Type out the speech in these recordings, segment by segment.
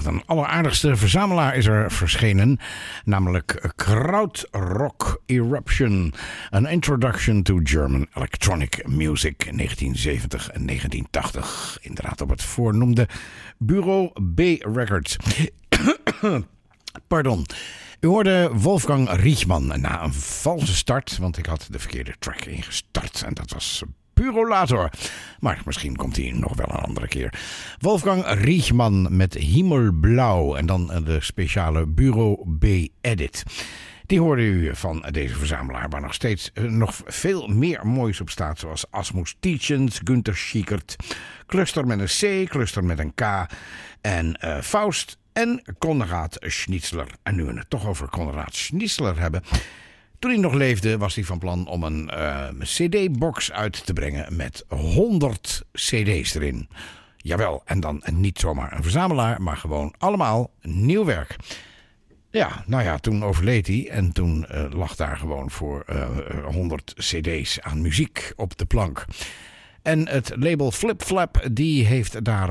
een alleraardigste verzamelaar is er verschenen, namelijk Krautrock Eruption, An Introduction to German Electronic Music, 1970 en 1980. Inderdaad op het voornoemde Bureau B Records. Pardon. U hoorde Wolfgang Riechmann na een valse start, want ik had de verkeerde track ingestart en dat was Purolator. Maar misschien komt hij nog wel een andere keer. Wolfgang Riechmann met Himmelblau en dan de speciale Bureau B Edit. Die hoorde u van deze verzamelaar, waar nog steeds nog veel meer moois op staat, zoals Asmus Tietjens, Günter Schiekert, Cluster met een C, Cluster met een K en Faust en Konrad Schnitzler. En nu we het toch over Konrad Schnitzler hebben. Toen hij nog leefde was hij van plan om een cd-box uit te brengen met 100 cd's erin. Jawel, en dan niet zomaar een verzamelaar, maar gewoon allemaal nieuw werk. Ja, nou ja, toen overleed hij en toen lag daar gewoon voor 100 cd's aan muziek op de plank. En het label Flip Flap, die heeft daar,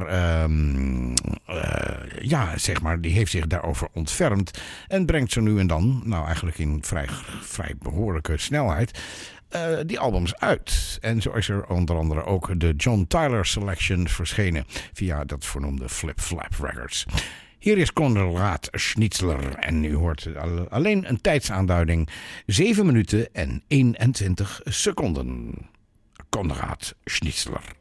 die heeft zich daarover ontfermd. En brengt zo nu en dan, nou eigenlijk in vrij behoorlijke snelheid, die albums uit. En zo is er onder andere ook de John Tyler Selection verschenen via dat voornoemde Flip Flap Records. Hier is Konrad Schnitzler en u hoort alleen een tijdsaanduiding, 7 minuten en 21 seconden. Konrad Schnitzler.